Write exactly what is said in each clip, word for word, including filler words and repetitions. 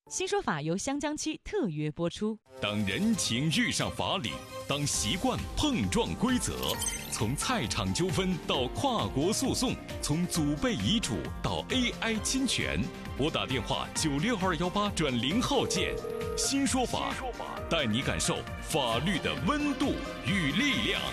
新说法由香江七特约播出。 当人情遇上法理，当习惯碰撞规则，从菜场纠纷到跨国诉讼，从祖辈遗嘱到 A I 侵权，拨打电话九六二幺八转零号键。新说法，带你感受法律的温度与力量。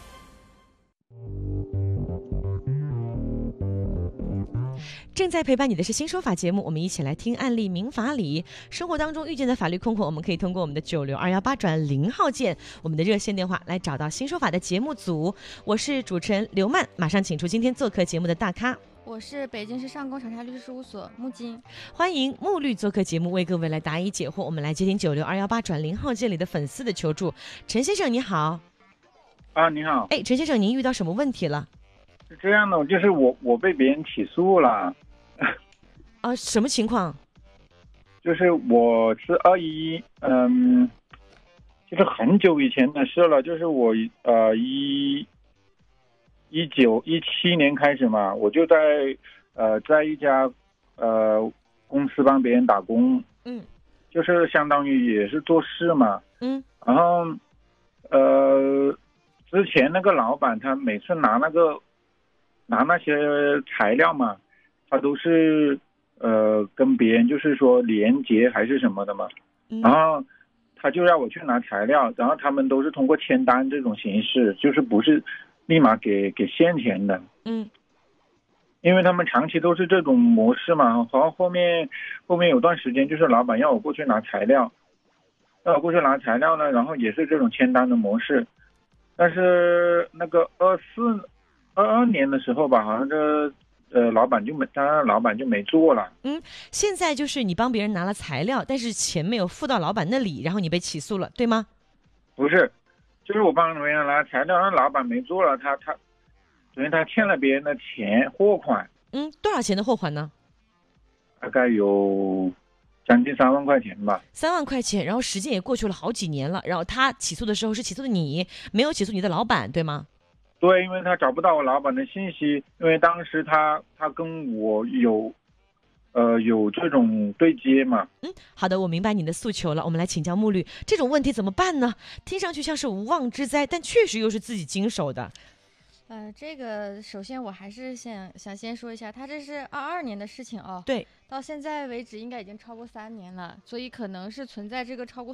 正在陪伴你的是新说法节目，我们一起来听案例明法理。生活当中遇见的法律困惑，我们可以通过我们的九六二幺八转零号键，我们的热线电话来找到新说法的节目组。我是主持人刘曼，马上请出今天做客节目的大咖。 我是北京市上工长沙律师事务所穆金， 欢迎穆律做客节目，为各位来答疑解惑。我们来接听九六二幺八转零号键里的粉丝的求助。陈先生你好。 啊，你好。 哎，陈先生，您遇到什么问题了？ 是这样的，就是我我被别人起诉了。 啊，什么情况？ 就是我是二一，嗯，就是很久以前的事了。就是我呃一一九一七年开始嘛，我就在呃在一家呃公司帮别人打工， 嗯， 就是相当于也是做事嘛， 嗯， 然后呃之前那个老板他每次拿那个拿那些材料嘛，他都是。呃，跟别人就是说连接还是什么的嘛， 嗯、 然后他就让我去拿材料，然后他们都是通过签单这种形式，就是不是立马给给现钱的， 嗯， 因为他们长期都是这种模式嘛。然后后面后面有段时间，就是老板要我过去拿材料，让我过去拿材料呢，然后也是这种签单的模式，但是那个二四二二年的时候吧，好像这。呃，老板就没，当然老板就没做了。 嗯，现在就是你帮别人拿了材料，但是钱没有付到老板那里，然后你被起诉了，对吗？ 不是，就是我帮别人拿材料，那老板没做了，他他，因为他欠了别人的钱货款。 嗯，多少钱的货款呢？ 大概有将近三万块钱吧。 三万块钱，然后时间也过去了好几年了，然后他起诉的时候是起诉的你，没有起诉你的老板，对吗？ 对，因为他找不到我老板的信息，因为当时他他跟我有，呃，有这种对接嘛。 嗯，好的，我明白你的诉求了。我们来请教穆律，这种问题怎么办呢？听上去像是无妄之灾，但确实又是自己经手的。 呃，这个首先我还是想想先说一下，他这是二二年的事情哦。 对， 到现在为止应该已经超过三年了，所以可能是存在这个超过